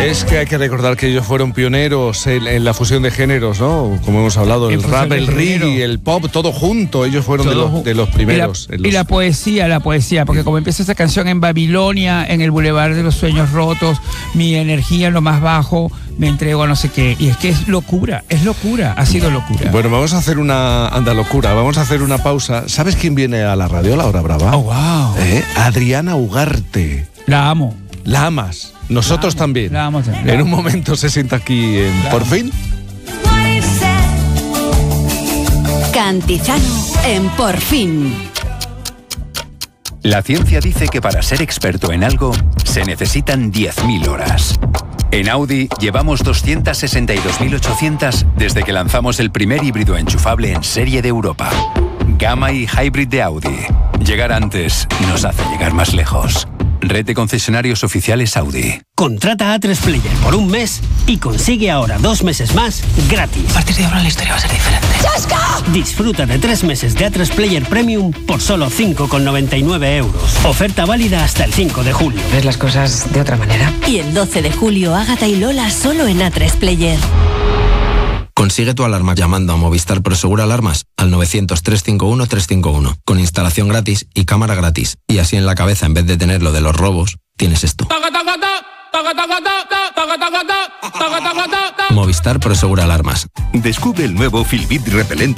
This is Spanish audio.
Es que hay que recordar que ellos fueron pioneros en la fusión de géneros, ¿no? Como hemos hablado, el rap, el reggae, el pop, todo junto. Ellos fueron de los primeros. Y la poesía, porque como empieza esa canción en Babilonia, en el Boulevard de los Sueños Rotos, mi energía en lo más bajo, me entrego a no sé qué. Y es que es locura, ha sido locura. Bueno, vamos a hacer una locura, vamos a hacer una pausa. ¿Sabes quién viene a la radio, La Hora Brava? Oh, wow. Adriana Ugarte. La amo. La amas. Nosotros también. La amo también. En un momento se sienta aquí en Por Fin. Cantizano en Por Fin. La ciencia dice que para ser experto en algo se necesitan 10.000 horas. En Audi llevamos 262.800 desde que lanzamos el primer híbrido enchufable en serie de Europa. Gamma y Hybrid de Audi. Llegar antes nos hace llegar más lejos. Red de concesionarios oficiales Audi. Contrata A3 Player por un mes y consigue ahora 2 meses más gratis. A partir de ahora la historia va a ser diferente. ¡Chasca! Disfruta de 3 meses de A3 Player Premium por solo 5,99 €. Oferta válida hasta el 5 de julio. ¿Ves las cosas de otra manera? Y el 12 de julio, Ágata y Lola solo en A3 Player. Consigue tu alarma llamando a Movistar Prosegur Alarmas al 900-351-351, con instalación gratis y cámara gratis. Y así en la cabeza, en vez de tener lo de los robos, tienes esto. Movistar Prosegur Alarmas. Descubre el nuevo Filbit repelente